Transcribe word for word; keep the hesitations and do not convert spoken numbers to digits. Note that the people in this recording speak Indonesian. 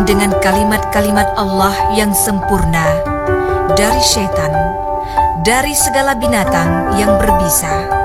dengan kalimat-kalimat Allah yang sempurna dari syaitan, dari segala binatang yang berbisa,